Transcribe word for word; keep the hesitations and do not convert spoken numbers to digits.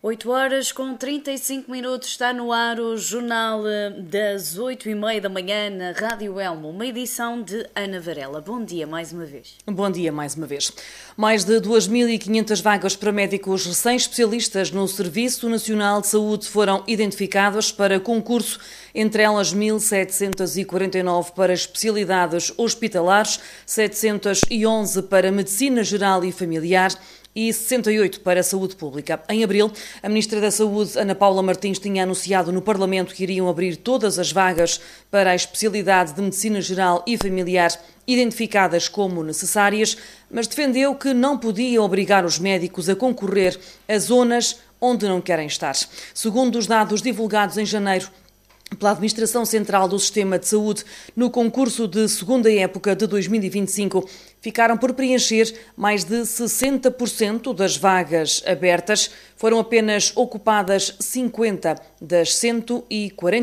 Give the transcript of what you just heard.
oito horas com trinta e cinco minutos, está no ar o jornal das oito e meia da manhã na Rádio Elmo, uma edição de Ana Varela. Bom dia mais uma vez. Bom dia mais uma vez. Mais de duas mil e quinhentas vagas para médicos recém-especialistas no Serviço Nacional de Saúde foram identificadas para concurso, entre elas mil setecentas e quarenta e nove para especialidades hospitalares, setecentas e onze para Medicina Geral e Familiar e sessenta e oito para a Saúde Pública. Em abril, a Ministra da Saúde, Ana Paula Martins, tinha anunciado no Parlamento que iriam abrir todas as vagas para a especialidade de Medicina Geral e Familiar identificadas como necessárias, mas defendeu que não podiam obrigar os médicos a concorrer a zonas onde não querem estar. Segundo os dados divulgados em janeiro pela Administração Central do Sistema de Saúde, no concurso de segunda época de dois mil e vinte e cinco, ficaram por preencher mais de sessenta por cento das vagas abertas. Foram apenas ocupadas cinquenta das cento e quarenta